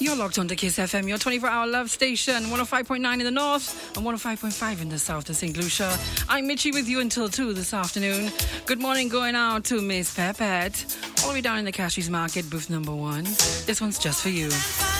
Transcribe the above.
You're locked on to Kiss FM, your 24-hour love station, 105.9 in the north and 105.5 in the south of St. Lucia. I'm Mitchie with you until 2 this afternoon. Good morning going out to Miss Pepette, all the way down in the Cashews Market, booth number 1. This one's just for you.